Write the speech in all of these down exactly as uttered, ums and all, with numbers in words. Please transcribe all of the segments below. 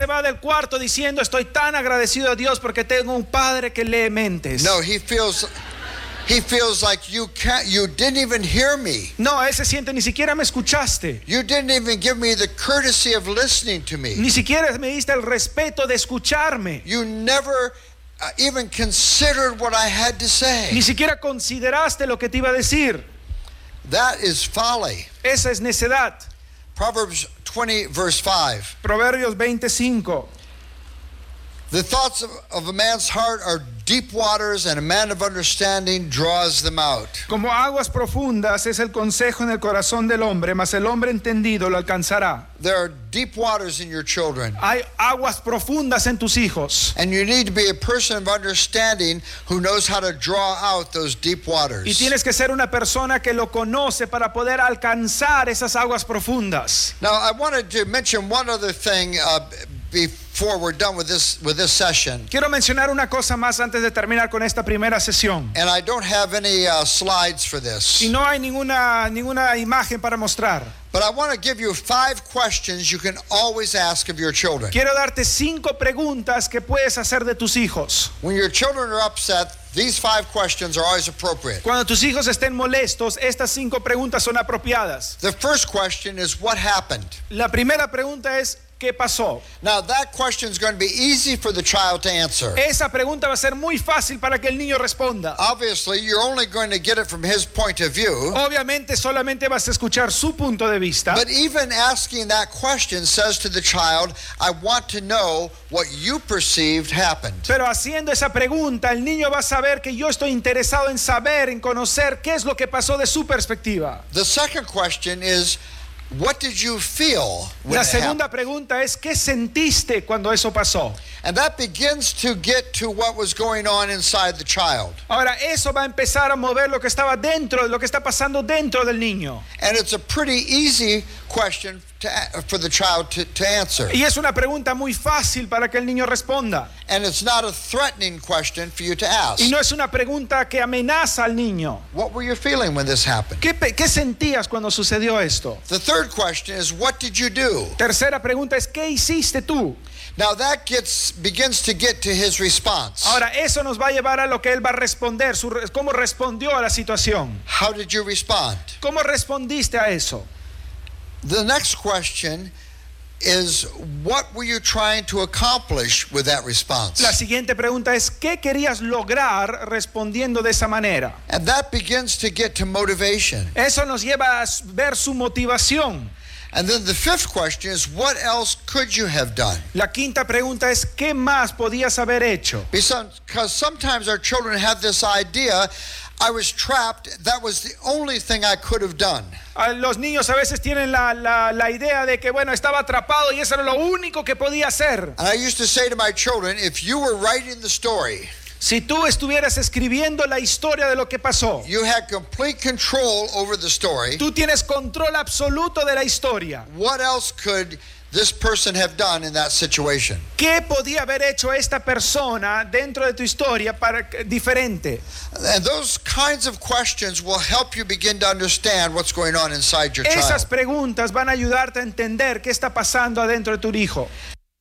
va del cuarto diciendo, estoy tan agradecido a Dios porque tengo un padre que lee mentes. No, he feels he feels like you can't you didn't even hear me. No, él se siente, ni siquiera me escuchaste. You didn't even give me the courtesy of listening to me. Ni siquiera me diste el respeto de escucharme. You never uh, even considered what I had to say. Ni siquiera consideraste lo que te iba a decir. That is folly. Esa es necedad. Proverbs twenty verse five. Proverbios veinticinco. The thoughts of, of a man's heart are deep waters, and a man of understanding draws them out. Como aguas profundas es el consejo en el corazón del hombre, mas el hombre entendido lo alcanzará. There are deep waters in your children. Hay aguas profundas en tus hijos. And you need to be a person of understanding who knows how to draw out those deep waters. Y tienes que ser una persona que lo conoce para poder alcanzar esas aguas profundas. Now, I wanted to mention one other thing uh, before we're done with this with this session. Quiero mencionar una cosa más antes de terminar con esta primera sesión. And I don't have any uh, slides for this. Y no hay ninguna ninguna imagen para mostrar. But I want to give you five questions you can always ask of your children. Quiero darte cinco preguntas que puedes hacer de tus hijos. When your children are upset, these five questions are always appropriate. Cuando tus hijos estén molestos, estas cinco preguntas son apropiadas. The first question is, what happened? La primera pregunta es, ¿qué pasó? Now, that question is going to be easy for the child to answer. Esa pregunta va a ser muy fácil para que el niño responda. Obviously, you're only going to get it from his point of view. Obviamente solamente vas a escuchar su punto de vista. But even asking that question says to the child, I want to know what you perceived happened. Pero haciendo esa pregunta, el niño va a saber que yo estoy interesado en saber, en conocer qué es lo que pasó de su perspectiva. The second question is, what did you feel when La it segunda happened? pregunta es, ¿qué sentiste cuando eso pasó? And that begins to get to what was going on inside the child. Ahora, eso va a empezar a mover lo que estaba dentro, lo que está pasando dentro del niño. And it's a pretty easy question to, for the child to, to answer. Y es una pregunta muy fácil para que el niño responda. And it's not a threatening question for you to ask. Y no es una pregunta que amenaza al niño. What were you feeling when this happened? ¿Qué, pe- qué sentías cuando sucedió esto? The third question is, what did you do? Tercera pregunta es, ¿qué hiciste tú? Now that gets begins to get to his response. Ahora, eso nos va a llevar a lo que él va a responder, su, re- cómo respondió a la situación. How did you respond? ¿Cómo respondiste a eso? The next question is, what were you trying to accomplish with that response? La siguiente pregunta es, ¿qué querías lograr respondiendo de esa manera? And that begins to get to motivation. Eso nos lleva a s- ver su motivación. And then the fifth question is, what else could you have done? La quinta pregunta es, ¿qué más podías haber hecho? Because sometimes our children have this idea, I was trapped, that was the only thing I could have done. A los niños a veces tienen la, la, la idea de que, bueno, estaba atrapado y eso era lo único que podía hacer. And I used to say to my children, if you were writing the story, Si tú estuvieras escribiendo la historia de lo que pasó, you had complete control over the story, tú tienes control absoluto de la historia. what else could this person have done in that situation? ¿Qué podía haber hecho esta persona dentro de tu historia para diferente? And those kinds of questions will help you begin to understand what's going on inside your Esas child. preguntas van a ayudarte a entender qué está pasando adentro de tu hijo.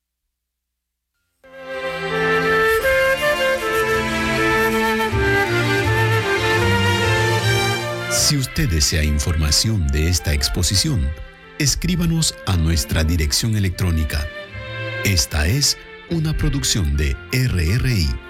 Si usted desea información de esta exposición, escríbanos a nuestra dirección electrónica. Esta es una producción de R R I.